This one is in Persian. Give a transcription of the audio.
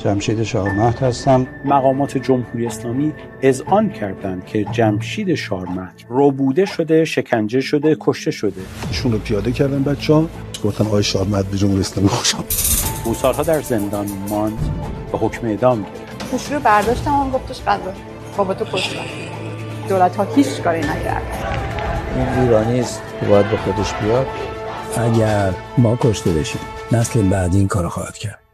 جمشید شارمهد هستم. مقامات جمهوری اسلامی اذعان کردند که جمشید شارمهد ربوده شده، شکنجه شده، کشته شده. ایشون رو پیاده کردن بچه‌ها، گفتن آقای شارمهد به جمهوری اسلامی خوشم. او سالها در زندان ماند و حکم اعدام گرفت. گوشی رو برداشتم و گفتش قضا بابا تو کشتن. دولت ها هیچ کاری نکرد. این ایرانی است که باید به خودش بیاد. اگر ما کشته بشیم نسل بعدی این کارو خواهد کرد.